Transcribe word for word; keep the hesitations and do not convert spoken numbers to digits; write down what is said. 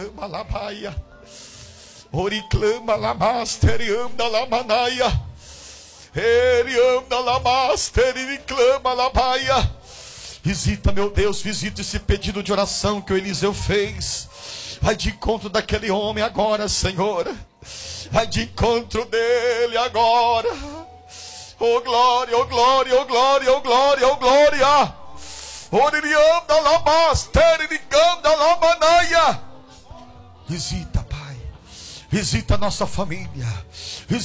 Malabaia. Oriclama lamasterianda lamanaia. Erianda lamaster e clama labaia. Visita, meu Deus, visita esse pedido de oração que o Eliseu fez. Vai de encontro daquele homem agora, Senhor. Vai de encontro dele agora. Oh glória, oh glória, oh glória, oh glória, oh glória. Oririanda lamaster e ganda lamanaia. Visita, Pai. Visita a nossa família.